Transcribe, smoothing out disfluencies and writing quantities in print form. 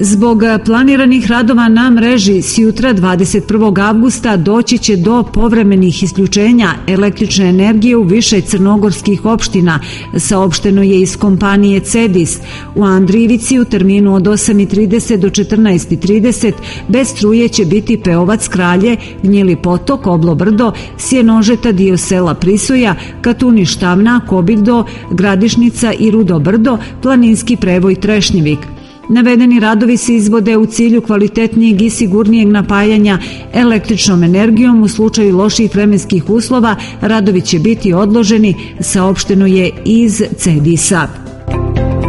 Zbog planiranih radova na mreži s jutra 21. avgusta doći će do povremenih isključenja električne energije u više crnogorskih opština, saopšteno je iz kompanije CEDIS. U Andrijevici u terminu od 8:30 do 14:30 bez struje će biti Peovac, Kralje, Gnjili potok, Oblo brdo, Sjenožeta, dio sela Prisuja, Katuni, Štavna, Kobildo, Gradišnica i Rudo brdo, Planinski prevoj Trešnjevik. Navedeni radovi se izvode u cilju kvalitetnijeg i sigurnijeg napajanja električnom energijom. U slučaju loših vremenskih uslova radovi će biti odloženi, saopšteno je iz CEDIS-a.